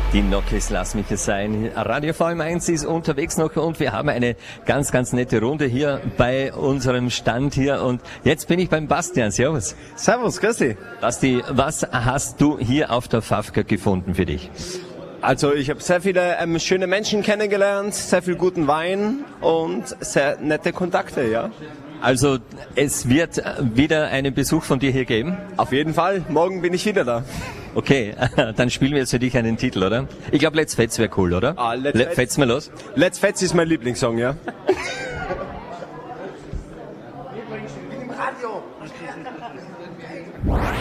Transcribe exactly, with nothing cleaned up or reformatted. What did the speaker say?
Die Nokis, lass mich es sein. Radio V M eins ist unterwegs noch und wir haben eine ganz, ganz nette Runde hier bei unserem Stand hier. Und jetzt bin ich beim Bastian. Servus. Servus, grüß dich. Basti, was hast du hier auf der Fafka gefunden für dich? Also ich habe sehr viele ähm, schöne Menschen kennengelernt, sehr viel guten Wein und sehr nette Kontakte, ja. Also es wird wieder einen Besuch von dir hier geben? Auf jeden Fall, morgen bin ich wieder da. Okay, dann spielen wir jetzt für dich einen Titel, oder? Ich glaube, Let's Fetz wäre cool, oder? Ah, Let's Le- Fetz. Fetz mal los. Let's Fetz ist mein Lieblingssong, ja.